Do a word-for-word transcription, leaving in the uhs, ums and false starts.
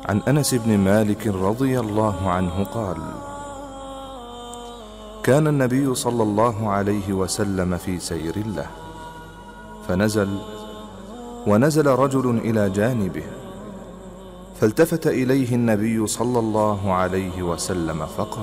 عن أنس بن مالك رضي الله عنه قال: كان النبي صلى الله عليه وسلم في سير له فنزل، ونزل رجل إلى جانبه، فالتفت إليه النبي صلى الله عليه وسلم فقال: